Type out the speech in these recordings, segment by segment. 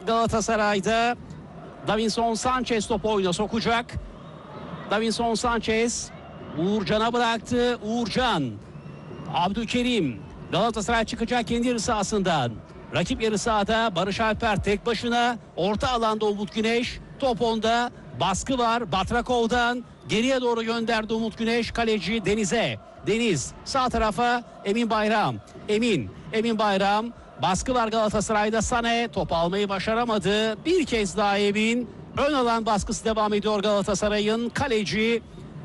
Galatasaray'da. Davinson Sanchez topu oyuna sokacak. Davinson Sanchez Uğurcan'a bıraktı. Uğurcan, Abdülkerim, Galatasaray çıkacak kendi yarı sahasından. Rakip yarı sahada Barış Alper tek başına. Orta alanda Umut Güneş. Top onda. Baskı var Batrakov'dan. Geriye doğru gönderdi Umut Güneş. Kaleci Deniz'e. Deniz sağ tarafa Emin Bayram. Emin Bayram. Baskı var Galatasaray'da. Sané top almayı başaramadı. Bir kez daha Emin. Ön alan baskısı devam ediyor Galatasaray'ın. Kaleci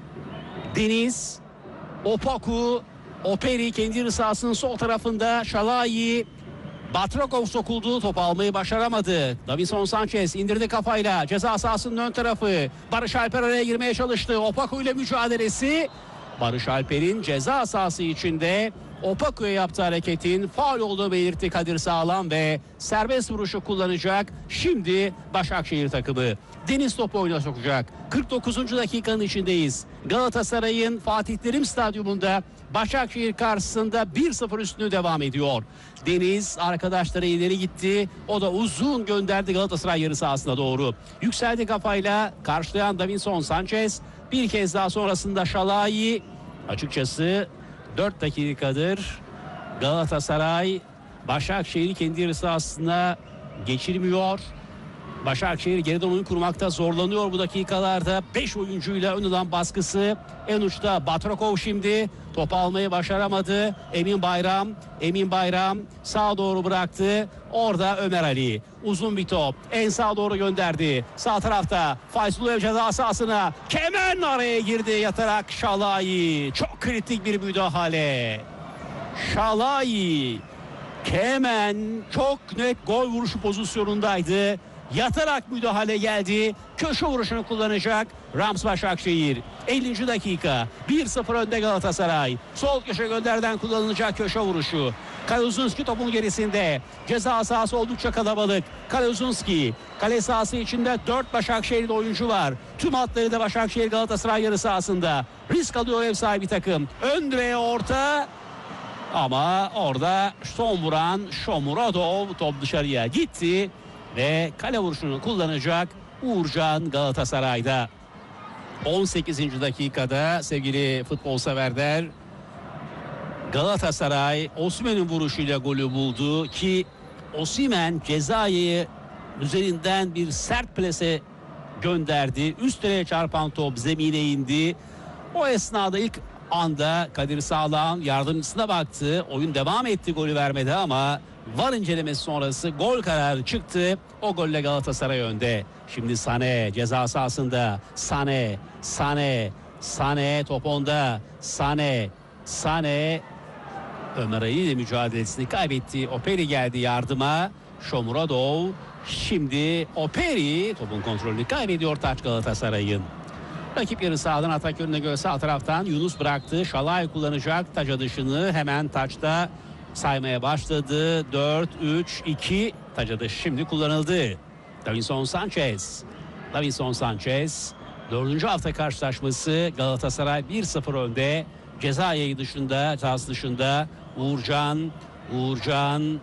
Deniz. Opoku. Operi kendi yarı sahasının sol tarafında. Şalayi. Batrakov sokuldu. Top almayı başaramadı. Davinson Sanchez indirdi kafayla. Ceza sahasının ön tarafı. Barış Alper araya girmeye çalıştı. Opoku ile mücadelesi. Barış Alper'in ceza sahası içinde Opaku'ya yaptığı hareketin faul olduğu belirtti Kadir Sağlam ve serbest vuruşu kullanacak. Şimdi Başakşehir takımı. Deniz topu oyuna sokacak. 49. dakikanın içindeyiz. Galatasaray'ın Fatih Terim Stadyumunda Başakşehir karşısında 1-0 üstünlüğü devam ediyor. Deniz arkadaşları ileri gitti. O da uzun gönderdi Galatasaray yarı sahasına doğru. Yükseldi kafayla karşılayan Davinson Sanchez. Bir kez daha sonrasında Şalayi. Açıkçası 4 dakikadır Galatasaray Başakşehir'i kendi yarı sahasına geçirmiyor. Başakşehir geriden oyun kurmakta zorlanıyor bu dakikalarda. 5 oyuncuyla ön alan baskısı. En uçta Batrakov şimdi. Top almayı başaramadı. Emin Bayram sağa doğru bıraktı. Orada Ömer Ali. Uzun bir top. En sağa doğru gönderdi. Sağ tarafta Fayzullayev ceza sahasına. Kemen araya girdi yatarak Şalayi. Çok kritik bir müdahale. Şalayi. Kemen çok net gol vuruşu pozisyonundaydı. Yatarak müdahale geldi. Köşe vuruşunu kullanacak Rams Başakşehir. 50. dakika. 1-0 önde Galatasaray. Sol köşe gönderden kullanılacak köşe vuruşu. Kaluzunski topun gerisinde. Ceza sahası oldukça kalabalık. Kaluzunski. Kale sahası içinde 4 Başakşehir'de oyuncu var. Tüm hatları da Başakşehir Galatasaray yarı sahasında. Risk alıyor ev sahibi takım. Ön direğe orta. Ama orada son vuran Shomurodov top dışarıya gitti. Ve kale vuruşunu kullanacak Uğurcan Galatasaray'da. 18. dakikada sevgili futbol severler, Galatasaray Osimhen'in vuruşuyla golü buldu ki Osimhen cezayı üzerinden bir sert plase gönderdi. Üst direğe çarpan top zemine indi. O esnada ilk anda Kadir Sağlam yardımcısına baktı. Oyun devam etti, golü vermedi ama VAR incelemesi sonrası gol kararı çıktı. O golle Galatasaray önde. Şimdi Sané ceza sahasında. Sané top onda. Sané Ömer Ali ile mücadelesini kaybetti. Operi geldi yardıma. Shomurodov. Şimdi Operi topun kontrolünü kaybediyor taç Galatasaray'ın. Rakip yarı sahadan atak yönüne göre sağ taraftan Yunus bıraktı. Şalay kullanacak taç atışını. Hemen taçta saymaya başladı. 4, 3, 2 taç atışı şimdi kullanıldı. Davinson Sanchez 4. hafta karşılaşması. Galatasaray 1-0 önde. Ceza yayı dışında, sahası dışında Uğurcan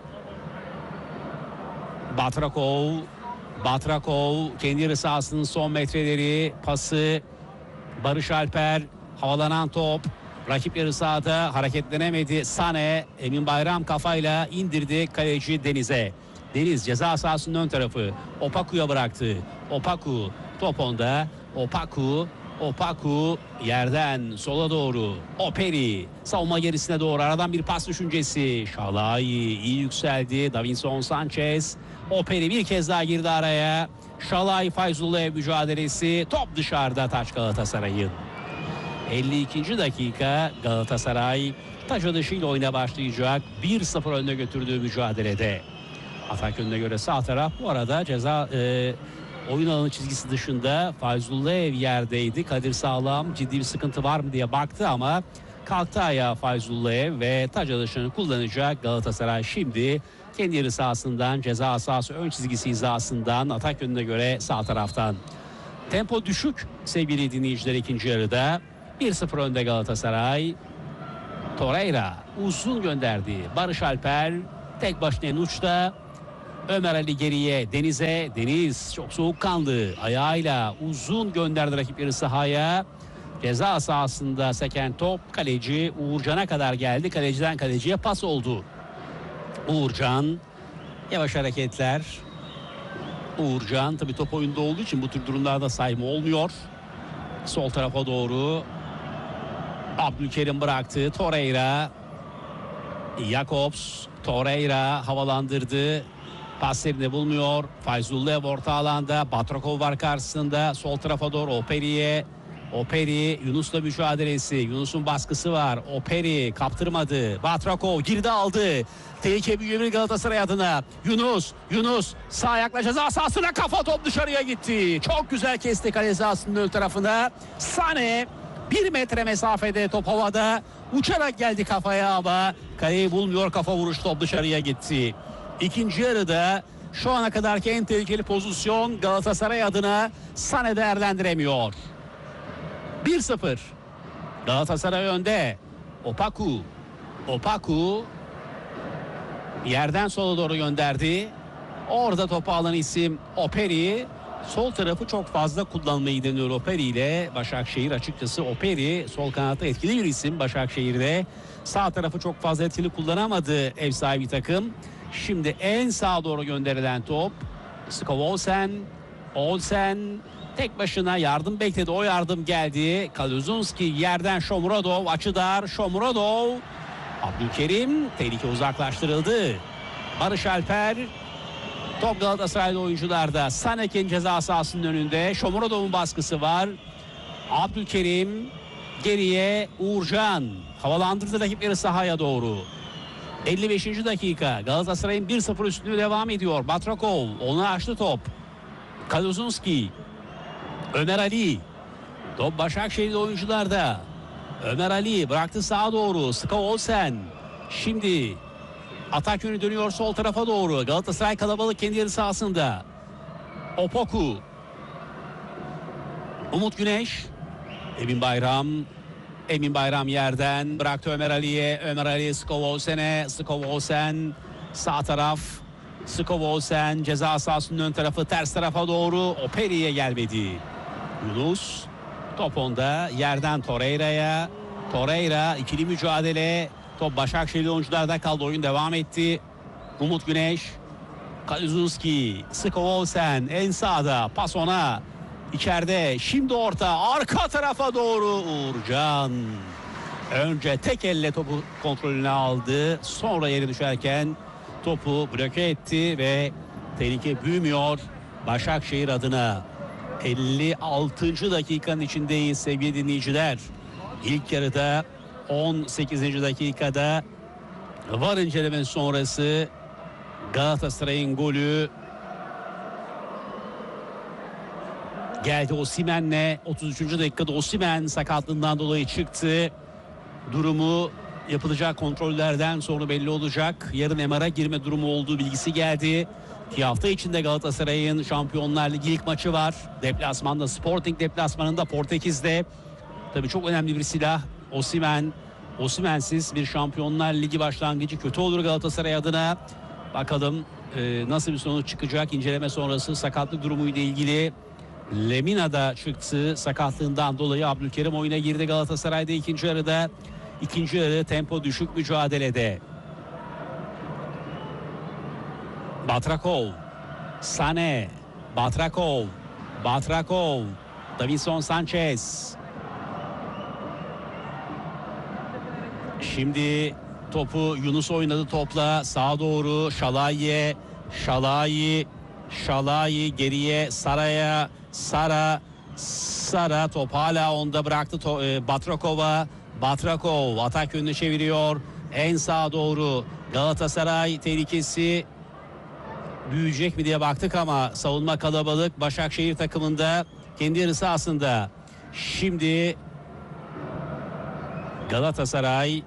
Batrakov kendi yarı sahasının son metreleri, pası Barış Alper, havalanan top rakip yarı sahada hareketlenemedi. Sané, Emin Bayram kafayla indirdi kaleci Deniz'e. Deniz ceza sahasının ön tarafı Opaku'ya bıraktı. Opaku top onda. Opaku yerden sola doğru. Operi savunma gerisine doğru aradan bir pas düşüncesi. Şalayi iyi yükseldi. Davinson Sanchez. Operi bir kez daha girdi araya. Şalay Fayzullayev mücadelesi. Top dışarıda taç Galatasaray'ın. 52. dakika Galatasaray taç atışıyla oyuna başlayacak. 1-0 önüne götürdüğü mücadelede. Atak yönüne göre sağ taraf bu arada ceza oyun alanı çizgisi dışında Fayzullayev yerdeydi. Kadir Sağlam ciddi bir sıkıntı var mı diye baktı ama kalktı ayağa Fayzullayev ve taç atışını kullanacak Galatasaray şimdi kendi yarı sahasından ceza sahası ön çizgisi hizasından atak yönüne göre sağ taraftan. Tempo düşük sevgili dinleyiciler ikinci yarıda. 1-0 önde Galatasaray. Torreira uzun gönderdi. Barış Alper tek başına en uçta. Ömer Ali geriye, Deniz'e. Deniz çok soğukkanlı. Ayağıyla uzun gönderdi rakipleri sahaya. Ceza sahasında seken top kaleci Uğurcan'a kadar geldi. Kaleciden kaleciye pas oldu. Uğurcan yavaş hareketler. Uğurcan tabii top oyunda olduğu için bu tür durumlarda sayma olmuyor. Sol tarafa doğru Abdülkerim bıraktı. Torreira, Jakobs, Torreira havalandırdı. Pas yerini bulmuyor. Fayzullah orta alanda. Batrakov var karşısında. Sol tarafa doğru Operi'ye. Operi Yunus'la mücadelesi. Yunus'un baskısı var. Operi kaptırmadı. Batrakov girdi aldı. Tehlike büyüyor Galatasaray adına. Yunus sağ ayakla ceza sahasına, kafa top dışarıya gitti. Çok güzel kesti kale sahasının ön tarafına. Sane 1 metre mesafede, top havada. Uçarak geldi kafaya ama kaleyi bulmuyor. Kafa vuruş, top dışarıya gitti. İkinci yarıda şu ana kadarki en tehlikeli pozisyon Galatasaray adına Sane değerlendiremiyor. 1-0. Galatasaray önde. Opaku yerden sola doğru gönderdi. Orada topu alan isim Operi. Sol tarafı çok fazla kullanmayı deniyor Operi ile Başakşehir. Açıkçası Operi sol kanatta etkili bir isim Başakşehir'de. Sağ tarafı çok fazla etkili kullanamadı ev sahibi takım. Şimdi en sağa doğru gönderilen top. Skov Olsen tek başına yardım bekledi. O yardım geldi. Kaluzunski yerden Shomurodov, açı dar. Shomurodov, Abdülkerim, tehlike uzaklaştırıldı. Barış Alper, top Galatasaraylı oyuncularda. Sanekin ceza sahasının önünde. Shomurodov'un baskısı var. Abdülkerim geriye, Uğurcan havalandırdı rakipleri sahaya doğru. 55. dakika, Galatasaray'ın 1-0 üstünlüğü devam ediyor. Batrakov onu açtı top. Kaluzunski, Ömer Ali, top Başakşehir'li oyuncularda. Ömer Ali bıraktı sağa doğru. Skov Olsen şimdi atak yönü dönüyor sol tarafa doğru. Galatasaray kalabalık kendi yarı sahasında. Opoku, Umut Güneş, Emin Bayram yerden bıraktı Ömer Ali'ye. Ömer Ali Skov Olsen'e. Skov Olsen sağ taraf. Skov Olsen ceza sahasının ön tarafı, ters tarafa doğru. Operi'ye gelmedi. Yunus top onda, yerden Torreira'ya. Torreira ikili mücadele. Top Başakşehirli oyuncularda kaldı. Oyun devam etti. Umut Güneş, Kaluzunski, Skov Olsen en sağda, pas ona. İçeride şimdi orta, arka tarafa doğru Uğurcan. Önce tek elle topu kontrolüne aldı. Sonra yere düşerken topu bloke etti ve tehlike büyümüyor Başakşehir adına. 56. dakikanın içindeyiz sevgili dinleyiciler. İlk yarıda 18. dakikada VAR incelemesi sonrası Galatasaray'ın golü geldi Osimhen'le. 33. dakikada Osimhen sakatlığından dolayı çıktı. Durumu yapılacak kontrollerden sonra belli olacak. Yarın MR'a girme durumu olduğu bilgisi geldi. Ki hafta içinde Galatasaray'ın Şampiyonlar Ligi ilk maçı var. Deplasmanda, Sporting deplasmanında Portekiz'de. Tabii çok önemli bir silah Osimhen. Osimhen'siz bir Şampiyonlar Ligi başlangıcı kötü olur Galatasaray adına. Bakalım nasıl bir sonuç çıkacak. İnceleme sonrası sakatlık durumuyla ilgili Lemina da çıktı. Sakatlığından dolayı Abdülkerim oyuna girdi Galatasaray'da ikinci yarıda. İkinci yarı tempo düşük mücadelede. Batrakov, Sane, Batrakov, Davinson Sanchez. Şimdi topu Yunus oynadı topla sağa doğru. Şalayi geriye Sara'ya. Sara top hala onda, bıraktı Batrakov'a. Batrakov atak yönünü çeviriyor. En sağa doğru Galatasaray tehlikesi büyüyecek mi diye baktık ama savunma kalabalık Başakşehir takımında kendi yarı sahasında. Şimdi Galatasaray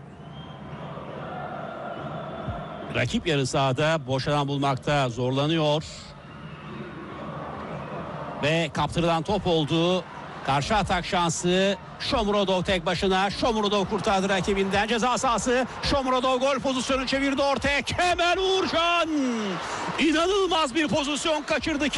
rakip yarı sahada boş alan bulmakta zorlanıyor. Ve kaptırılan top oldu. Karşı atak şansı Shomurodov tek başına. Shomurodov kurtardı rakibinden. Ceza sahası. Shomurodov gol pozisyonu çevirdi ortaya. Kemal Uğurcan. İnanılmaz bir pozisyon kaçırdı.